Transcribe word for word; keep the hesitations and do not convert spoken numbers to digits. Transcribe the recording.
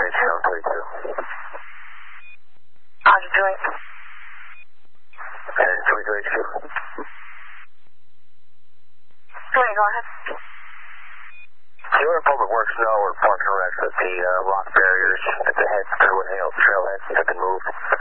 H seven thirty-two. Roger, joint. And twenty-two H Q. Joint, go ahead. You in public works know we're parking racks at the uh, rock barriers at the head through and hail trailhead. You can move.